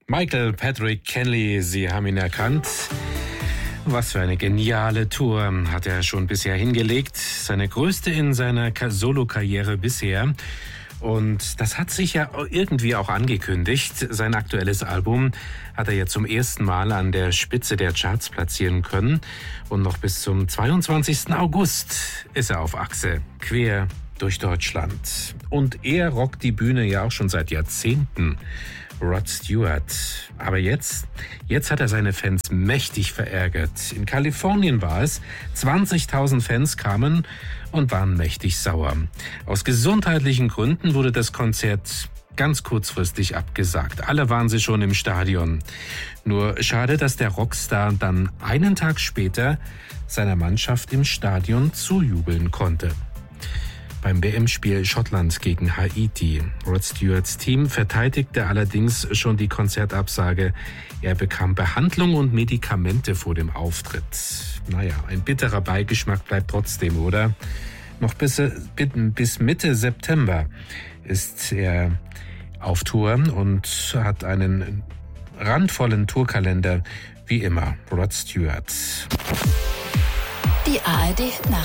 Michael Patrick Kelly, Sie haben ihn erkannt. Was für eine geniale Tour hat er schon bisher hingelegt. Seine größte in seiner Solo-Karriere bisher. Und das hat sich ja irgendwie auch angekündigt. Sein aktuelles Album hat er ja zum ersten Mal an der Spitze der Charts platzieren können. Und noch bis zum 22. August ist er auf Achse, quer durch Deutschland. Und er rockt die Bühne ja auch schon seit Jahrzehnten. Rod Stewart. Aber jetzt hat er seine Fans mächtig verärgert. In Kalifornien war es. 20.000 Fans kamen und waren mächtig sauer. Aus gesundheitlichen Gründen wurde das Konzert ganz kurzfristig abgesagt. Alle waren sie schon im Stadion. Nur schade, dass der Rockstar dann einen Tag später seiner Mannschaft im Stadion zujubeln konnte. Beim WM-Spiel Schottland gegen Haiti. Rod Stewarts Team verteidigte allerdings schon die Konzertabsage. Er bekam Behandlung und Medikamente vor dem Auftritt. Naja, ein bitterer Beigeschmack bleibt trotzdem, oder? Noch bis Mitte September ist er auf Tour und hat einen randvollen Tourkalender, wie immer. Rod Stewart. Die ARD